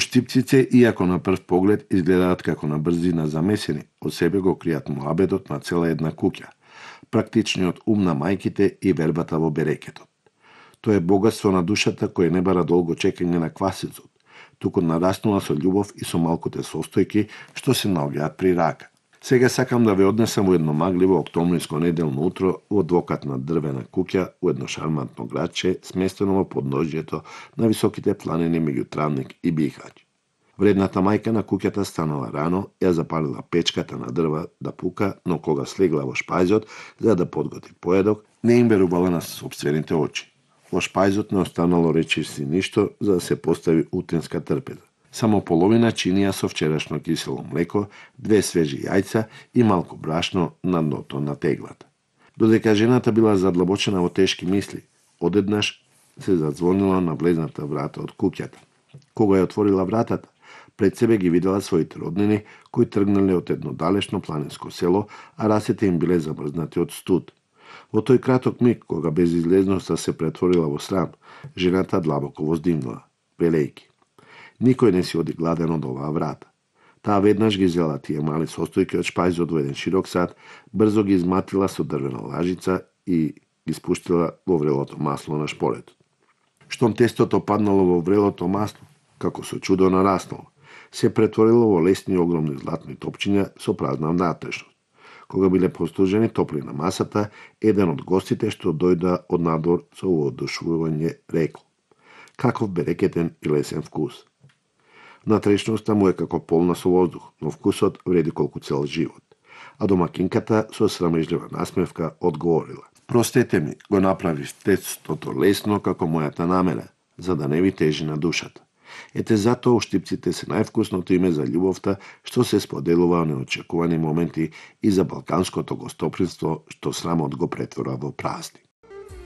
Штипците, иако на прв поглед изгледаат како на брзина замесени, од себе го кријат муабетот на цела една куќа, практичниот ум на мајките и вербата во берекетот. Тоа е богатство на душата кое не бара долго чекање на квасецот, туку нараснува со љубов и со малкуте состојки што се наоѓаат при рака. Сега сакам да ве однесам во едно магливо октомвриско неделно утро во двокатна дрвена куќа во едно шармантно градче сместено во подножјето на високите планини меѓу Травник и Бихаќ. Вредната мајка на куќата станала рано, ја запалила печката на дрва да пука, но кога слегла во шпајзот за да подготви поедок, не им верувала на собствените очи. Во шпајзот не останало речиси ништо за да се постави утенска трпеза. Само половина чинија со вчерашно кисело млеко, 2 свежи јајца и малку брашно на дното на теглата. Додека жената била задлабочена во тешки мисли, одеднаш се задзвонила на влезната врата од куќата. Кога ја отворила вратата, пред себе ги видела своите роднини кои тргнале од едно далечно планинско село, а расите им биле замрзнати од студ. Во тој краток миг, кога безизлезноста се претворила во срам, жената длабоко воздимнала, велејки: никој не си оди гладен од оваа врата. Таа веднаш ги зела тие мали состојки од шпајзот во еден широк сад, брзо ги изматила со дрвена лажица и ги спуштила во врелото масло на шпоретот. Штом тестото паднало во врелото масло, како со чудо нараснало, се претворило во лесни огромни златни топчиња со празна внатрешност. Кога биле постужени топли на масата, еден од гостите што дојда од надвор со воодушевување рекол: каков берекетен и лесен вкус. Внатрешноста му е како полна со воздух, но вкусот вреди колку цел живот. А домакинката со срамежлива насмевка одговорила: простете ми, го направив тестото лесно како мојата намера, за да не ви тежи на душата. Ете затоа уштипците се највкусното име за љубовта што се споделува во неочекувани моменти и за балканското гостопримство што срамот го претвора во празник.